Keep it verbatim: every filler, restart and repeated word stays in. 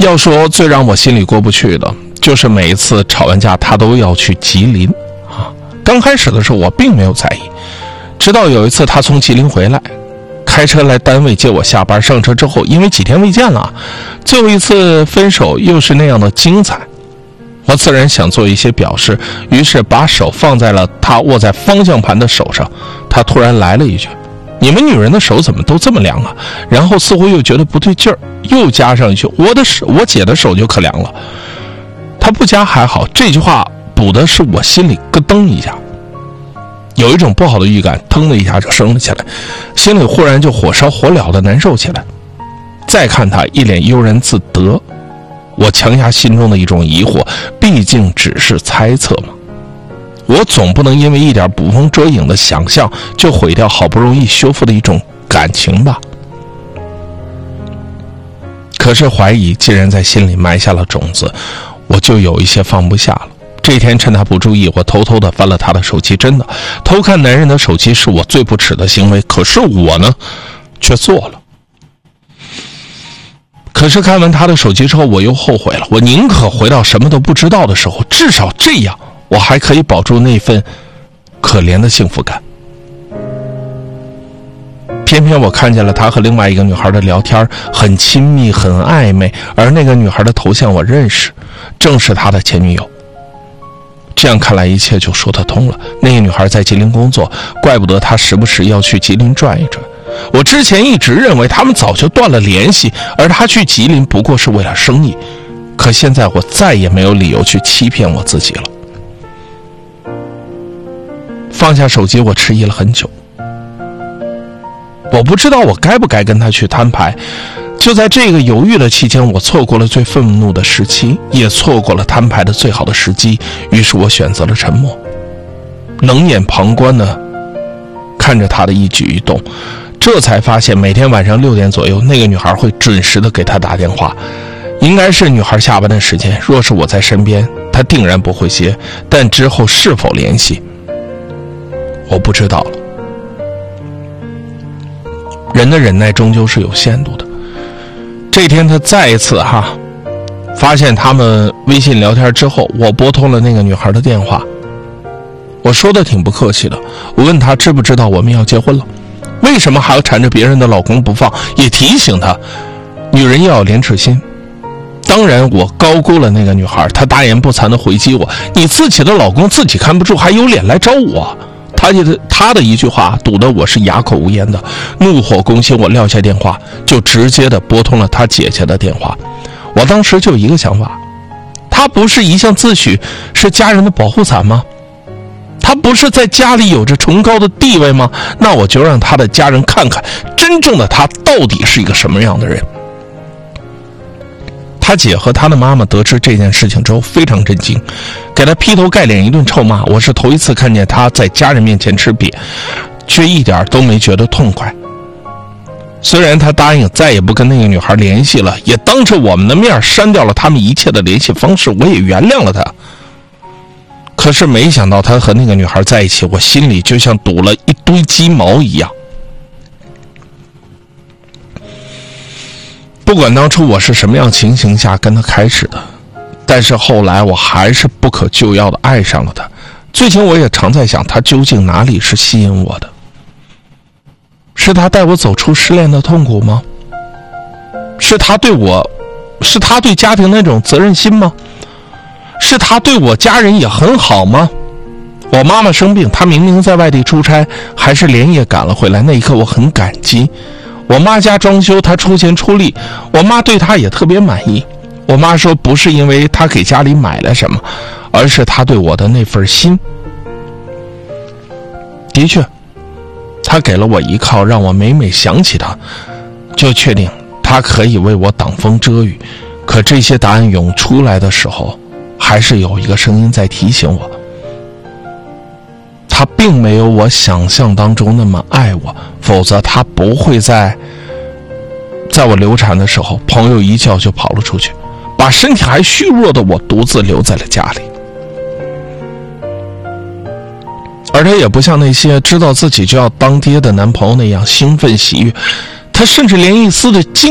要说最让我心里过不去的，就是每一次吵完架他都要去吉林啊。刚开始的时候我并没有在意，直到有一次他从吉林回来，开车来单位接我下班，上车之后因为几天未见了，最后一次分手又是那样的精彩，我自然想做一些表示，于是把手放在了他握在方向盘的手上。他突然来了一句：你们女人的手怎么都这么凉啊？然后似乎又觉得不对劲儿，又加上一句：我的手，我姐的手就可凉了。他不加还好，这句话补的是我心里咯噔一下，有一种不好的预感，腾的一下就升了起来，心里忽然就火烧火燎的难受起来。再看他一脸悠然自得，我强压心中的一种疑惑，毕竟只是猜测嘛，我总不能因为一点捕风捉影的想象就毁掉好不容易修复的一种感情吧。可是怀疑既然在心里埋下了种子，我就有一些放不下了。这天趁他不注意，我偷偷的翻了他的手机，真的，偷看男人的手机是我最不耻的行为，可是我呢却做了。可是看完他的手机之后，我又后悔了，我宁可回到什么都不知道的时候，至少这样我还可以保住那份可怜的幸福感。偏偏我看见了他和另外一个女孩的聊天，很亲密很暧昧，而那个女孩的头像我认识，正是他的前女友。这样看来一切就说得通了，那个女孩在吉林工作，怪不得他时不时要去吉林转一转。我之前一直认为他们早就断了联系，而他去吉林不过是为了生意，可现在我再也没有理由去欺骗我自己了。放下手机，我迟疑了很久，我不知道我该不该跟他去摊牌。就在这个犹豫的期间，我错过了最愤怒的时期，也错过了摊牌的最好的时机，于是我选择了沉默，冷眼旁观的看着他的一举一动。这才发现每天晚上六点左右，那个女孩会准时的给他打电话，应该是女孩下班的时间，若是我在身边，她定然不会接，但之后是否联系我不知道了。人的忍耐终究是有限度的。这天他再一次哈发现他们微信聊天之后，我拨通了那个女孩的电话。我说的挺不客气的，我问她知不知道我们要结婚了，为什么还要缠着别人的老公不放，也提醒她女人要有廉耻心。当然我高估了那个女孩，她大言不惭地回击我：你自己的老公自己看不住，还有脸来找我？她的她的一句话堵得我是哑口无言的，怒火攻心，我撂下电话就直接的拨通了她姐姐的电话。我当时就一个想法，她不是一向自诩是家人的保护伞吗？她不是在家里有着崇高的地位吗？那我就让她的家人看看真正的她到底是一个什么样的人。他姐和他的妈妈得知这件事情之后非常震惊，给他劈头盖脸一顿臭骂。我是头一次看见他在家人面前吃瘪，却一点都没觉得痛快。虽然他答应再也不跟那个女孩联系了，也当着我们的面删掉了他们一切的联系方式，我也原谅了他。可是没想到他和那个女孩在一起，我心里就像堵了一堆鸡毛一样。不管当初我是什么样情形下跟他开始的，但是后来我还是不可救药的爱上了他。最近我也常在想，他究竟哪里是吸引我的？是他带我走出失恋的痛苦吗？是他对我，是他对家庭那种责任心吗？是他对我家人也很好吗？我妈妈生病，他明明在外地出差，还是连夜赶了回来，那一刻我很感激。我妈家装修，她出钱出力，我妈对她也特别满意。我妈说不是因为她给家里买了什么，而是她对我的那份心。的确，她给了我依靠，让我每每想起她就确定她可以为我挡风遮雨。可这些答案涌出来的时候，还是有一个声音在提醒我，他并没有我想象当中那么爱我，否则他不会在在我流产的时候，朋友一叫就跑了出去，把身体还虚弱的我独自留在了家里。而他也不像那些知道自己就要当爹的男朋友那样兴奋喜悦，他甚至连一丝的惊